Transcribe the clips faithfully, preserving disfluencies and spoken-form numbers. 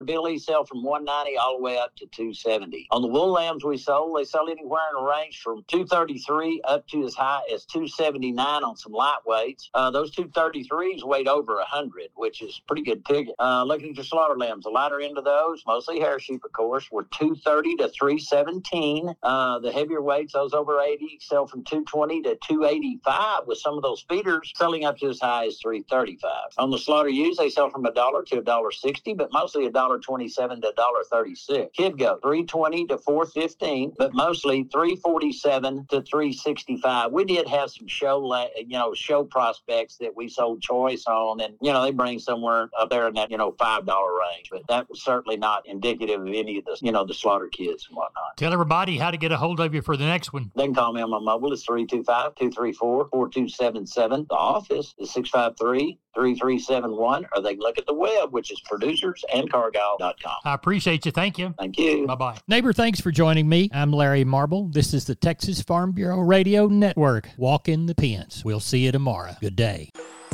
Billy sell from one ninety all the way up to two seventy. On the wool lambs we sold, they sell anywhere in a range from two thirty-three up to as high as two seventy-nine on some lightweights. Uh, those two thirty-threes weighed over one hundred, which is pretty good picking. Uh, looking at your slaughter lambs, the lighter end of those, mostly hair sheep, of course, were two thirty to three seventeen. Uh, the heavier weights, those over eighty, sell from two twenty to two eighty-five, with some of those feeders selling up to as high as three thirty-five. On the slaughter ewes, they sell from a dollar to a dollar sixty, but mostly a dollar twenty-seven to a dollar thirty-six. Kid goat, three twenty to four fifteen, but mostly three forty-seven to three sixty-five. We did have some show, you know, show prospects that we sold choice on, and you know they bring somewhere up there in that you know five dollar range, but that was certainly not indicative of any of the you know the slaughter kids and whatnot. Tell everybody how to get a hold of you for the next one. They can call me on my mobile. It's three two five, two three four, four two seven seven. The office is six five three, three three seven one, or they can look at the web, which is producers and cargyle dot com. I appreciate you. Thank you. Thank you. Bye-bye. Neighbor, thanks for joining me. I'm Larry Marble. This is the Texas Farm Bureau Radio Network. Walk in the pens. We'll see you tomorrow. Good day.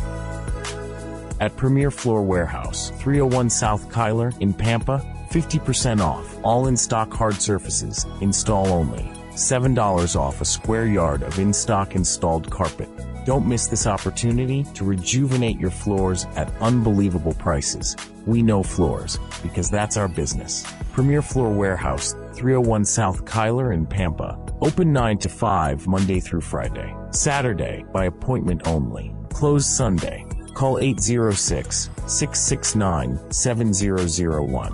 At Premier Floor Warehouse, three oh one South Kyler in Pampa, fifty percent off. All in-stock hard surfaces, install only. seven dollars off a square yard of in-stock installed carpet. Don't miss this opportunity to rejuvenate your floors at unbelievable prices. We know floors, because that's our business. Premier Floor Warehouse, three oh one South Kyler in Pampa. Open nine to five, Monday through Friday. Saturday, by appointment only. Closed Sunday. Call eight zero six, six six nine, seven zero zero one.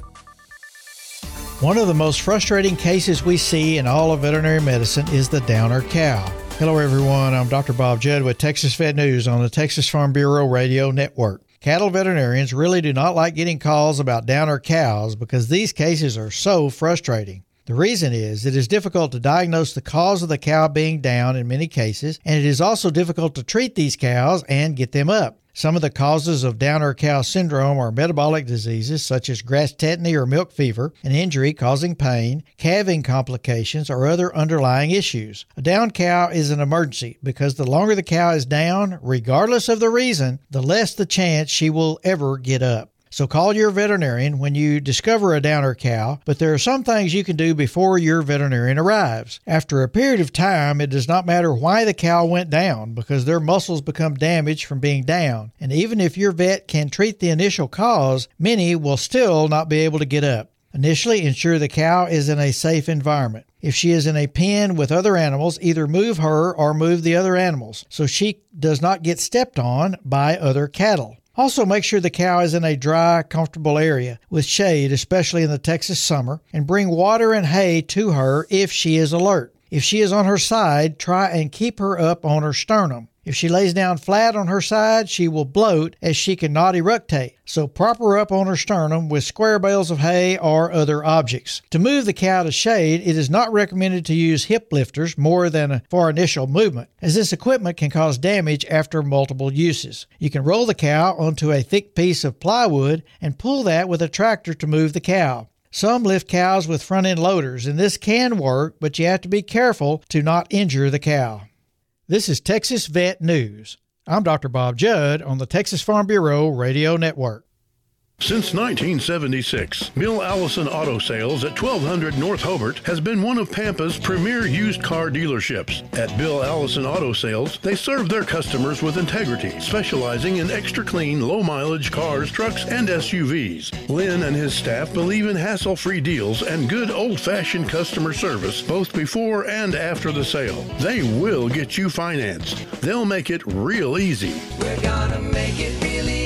One of the most frustrating cases we see in all of veterinary medicine is the downer cow. Hello everyone, I'm Doctor Bob Judd with Texas Vet News on the Texas Farm Bureau Radio Network. Cattle veterinarians really do not like getting calls about downer cows because these cases are so frustrating. The reason is it is difficult to diagnose the cause of the cow being down in many cases, and it is also difficult to treat these cows and get them up. Some of the causes of downer cow syndrome are metabolic diseases such as grass tetany or milk fever, an injury causing pain, calving complications, or other underlying issues. A down cow is an emergency because the longer the cow is down, regardless of the reason, the less the chance she will ever get up. So call your veterinarian when you discover a downer cow, but there are some things you can do before your veterinarian arrives. After a period of time, it does not matter why the cow went down because their muscles become damaged from being down. And even if your vet can treat the initial cause, many will still not be able to get up. Initially, ensure the cow is in a safe environment. If she is in a pen with other animals, either move her or move the other animals so she does not get stepped on by other cattle. Also, make sure the cow is in a dry, comfortable area with shade, especially in the Texas summer, and bring water and hay to her if she is alert. If she is on her side, try and keep her up on her sternum. If she lays down flat on her side, she will bloat as she cannot eructate. So prop her up on her sternum with square bales of hay or other objects. To move the cow to shade, it is not recommended to use hip lifters more than for initial movement, as this equipment can cause damage after multiple uses. You can roll the cow onto a thick piece of plywood and pull that with a tractor to move the cow. Some lift cows with front-end loaders, and this can work, but you have to be careful to not injure the cow. This is Texas Vet News. I'm Doctor Bob Judd on the Texas Farm Bureau Radio Network. Since nineteen seventy-six, Bill Allison Auto Sales at twelve hundred North Hobart has been one of Pampa's premier used car dealerships. At Bill Allison Auto Sales, they serve their customers with integrity, specializing in extra clean, low-mileage cars, trucks, and S U Vs. Lynn and his staff believe in hassle-free deals and good old-fashioned customer service, both before and after the sale. They will get you financed. They'll make it real easy. We're gonna make it real easy.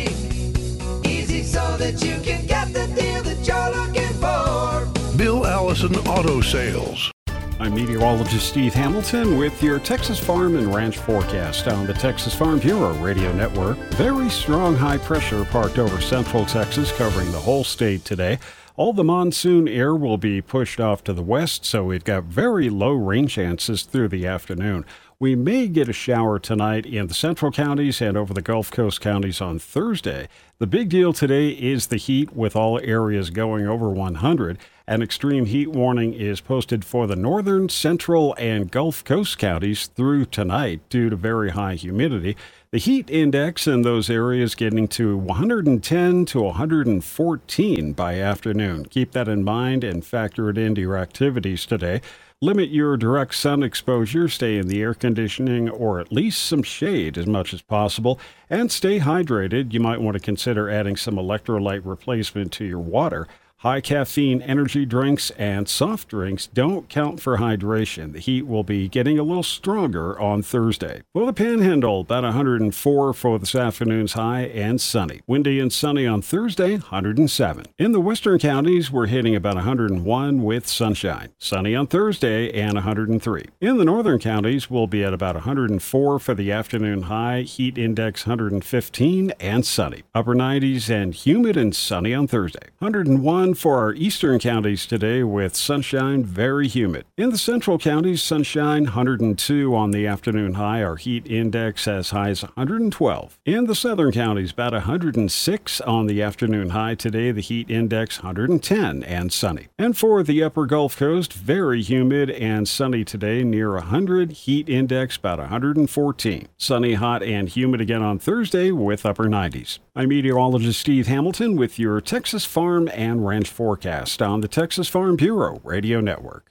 So that you can get the deal that you're looking for. Bill Allison Auto Sales. I'm meteorologist Steve Hamilton with your Texas Farm and Ranch forecast on the Texas Farm Bureau Radio Network. Very strong high pressure parked over central Texas, covering the whole state today. All the monsoon air will be pushed off to the west, so we've got very low rain chances through the afternoon. We may get a shower tonight in the central counties and over the Gulf Coast counties on Thursday. The big deal today is the heat, with all areas going over one hundred. An extreme heat warning is posted for the northern, central, and Gulf Coast counties through tonight due to very high humidity. The heat index in those areas getting to one hundred ten to one hundred fourteen by afternoon. Keep that in mind and factor it into your activities today. Limit your direct sun exposure, stay in the air conditioning or at least some shade as much as possible, and stay hydrated. You might want to consider adding some electrolyte replacement to your water. High caffeine energy drinks and soft drinks don't count for hydration. The heat will be getting a little stronger on Thursday. For the Panhandle, about one hundred four for this afternoon's high and sunny. Windy and sunny on Thursday, one hundred seven. In the western counties, we're hitting about one hundred one with sunshine. Sunny on Thursday and one hundred three. In the northern counties, we'll be at about one hundred four for the afternoon high, heat index one hundred fifteen, and sunny. Upper nineties and humid and sunny on Thursday. one hundred one for our eastern counties today with sunshine, very humid. In the central counties, sunshine, one hundred two on the afternoon high, our heat index as high as one hundred twelve. In the southern counties, about one hundred six on the afternoon high today, the heat index one hundred ten and sunny. And for the upper Gulf Coast, very humid and sunny today, near one hundred, heat index about one hundred fourteen. Sunny, hot, and humid again on Thursday with upper nineties. I'm meteorologist Steve Hamilton with your Texas Farm and Ranch forecast on the Texas Farm Bureau Radio Network.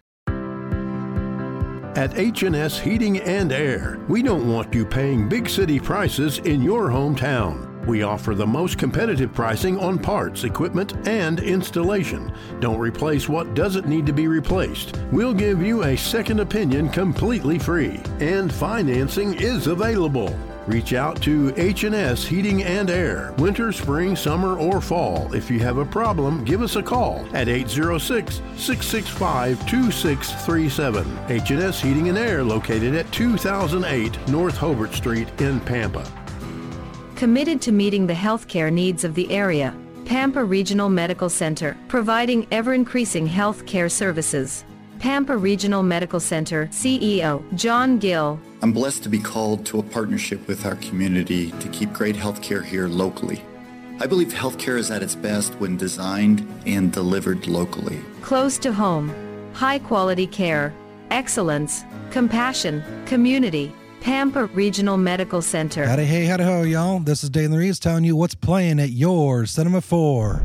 At H and S Heating and Air, we don't want you paying big city prices in your hometown. We offer the most competitive pricing on parts, equipment, and installation. Don't replace what doesn't need to be replaced. We'll give you a second opinion completely free, and financing is available. Reach out to H and S Heating and Air, winter, spring, summer, or fall. If you have a problem, give us a call at eight zero six, six six five, two six three seven. H and S Heating and Air, located at two thousand eight North Hobart Street in Pampa. Committed to meeting the healthcare needs of the area, Pampa Regional Medical Center, providing ever-increasing health care services. Pampa Regional Medical Center C E O John Gill. I'm blessed to be called to a partnership with our community to keep great healthcare here locally. I believe healthcare is at its best when designed and delivered locally. Close to home, high quality care, excellence, compassion, community. Pampa Regional Medical Center. Howdy hey, howdy ho, y'all. This is Dane Reeves telling you what's playing at your Cinema four.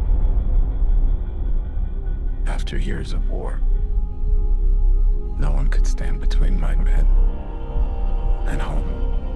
After years of war, no one could stand between my men and home.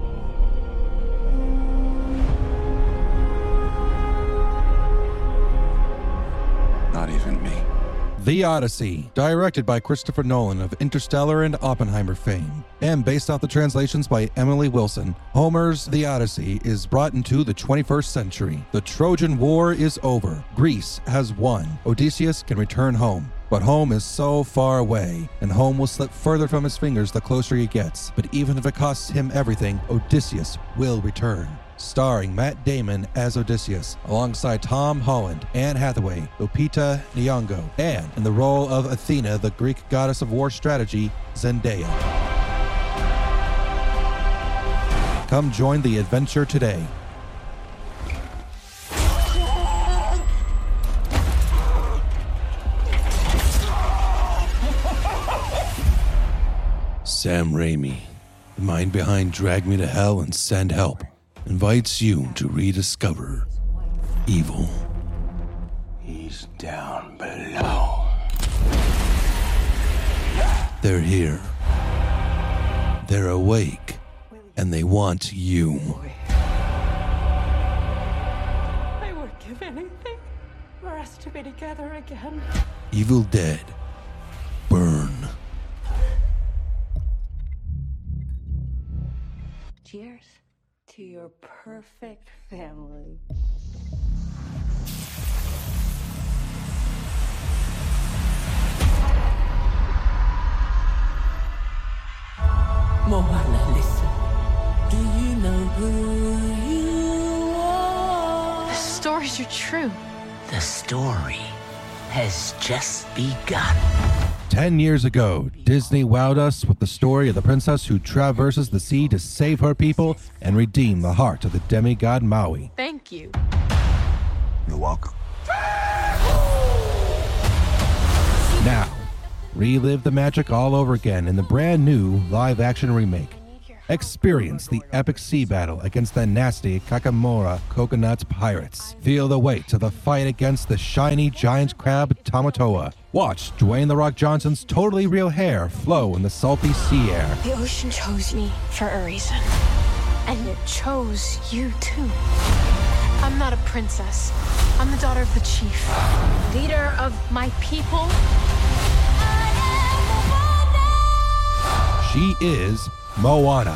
Not even me. The Odyssey, directed by Christopher Nolan of Interstellar and Oppenheimer fame, and based off the translations by Emily Wilson, Homer's The Odyssey is brought into the twenty-first century. The Trojan War is over. Greece has won. Odysseus can return home. But home is so far away, and home will slip further from his fingers the closer he gets. But even if it costs him everything, Odysseus will return. Starring Matt Damon as Odysseus, alongside Tom Holland, Anne Hathaway, Lupita Nyong'o, and in the role of Athena, the Greek goddess of war strategy, Zendaya. Come join the adventure today. Sam Raimi, the mind behind Drag Me to Hell and Send Help, invites you to rediscover evil. He's down below. They're here. They're awake, and they want you. I would give anything for us to be together again. Evil Dead. Burn. Cheers to your perfect family. Moana, listen. Do you know who you are? The stories are true. The story has just begun. Ten years ago, Disney wowed us with the story of the princess who traverses the sea to save her people and redeem the heart of the demigod Maui. Thank you. You're welcome. Now, relive the magic all over again in the brand new live-action remake. Experience the epic sea battle against the nasty Kakamora Coconut Pirates. Feel the weight of the fight against the shiny giant crab Tamatoa. Watch Dwayne The Rock Johnson's totally real hair flow in the salty sea air. The ocean chose me for a reason. And it chose you too. I'm not a princess. I'm the daughter of the chief. Leader of my people. She is Moana.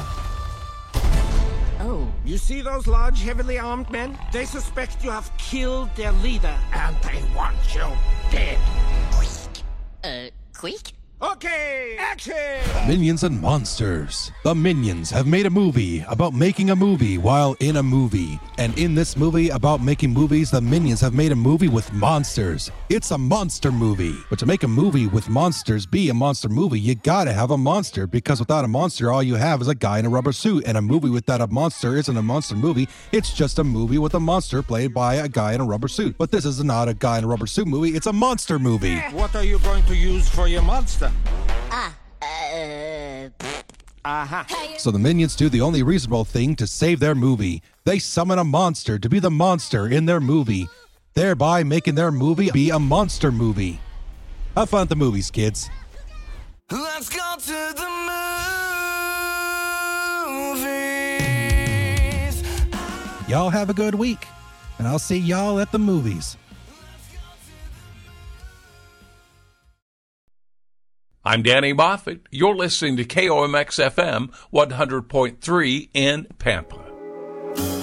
Oh, you see those large, heavily armed men? They suspect you have killed their leader, and they want you dead. Uh, quick? Okay, action! Minions and Monsters. The Minions have made a movie about making a movie while in a movie. And in this movie about making movies, the Minions have made a movie with monsters. It's a monster movie. But to make a movie with monsters be a monster movie, you gotta have a monster, because without a monster, all you have is a guy in a rubber suit. And a movie without a monster isn't a monster movie. It's just a movie with a monster played by a guy in a rubber suit. But this is not a guy in a rubber suit movie. It's a monster movie. What are you going to use for your monster? Ah, uh... Uh-huh. So the Minions do the only reasonable thing to save their movie. They summon a monster to be the monster in their movie, thereby making their movie be a monster movie. Have fun at the movies, kids. Let's go to the movies. Y'all have a good week, and I'll see y'all at the movies. I'm Danny Moffat. You're listening to K O M X F M one hundred point three in Pampa.